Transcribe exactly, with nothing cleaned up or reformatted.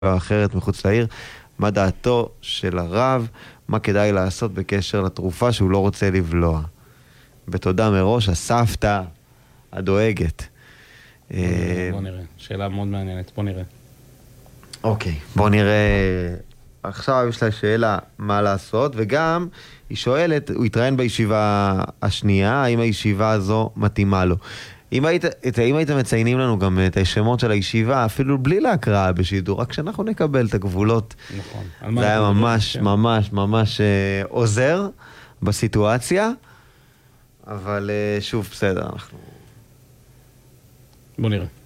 אחרת מחוץ לעיר, מה דעתו של הרב, מה כדאי לעשות בקשר לתרופה שהוא לא רוצה לבלוע. בתודה מראש, הסבתא הדואגת. בוא נראה, שאלה מאוד מעניינת, בוא נראה. אוקיי, בוא נראה. עכשיו יש לה שאלה מה לעשות, וגם היא שואלת, הוא התראיין בישיבה השנייה, האם הישיבה הזו מתאימה לו. אם היית, אם היית מציינים לנו גם את השמות של הישיבה, אפילו בלי להקראה בשידור, רק שאנחנו נקבל את הגבולות. נכון. זה היה ממש, ממש, ממש אה, עוזר בסיטואציה, אבל אה, שוב, בסדר, אנחנו... בוא נראה.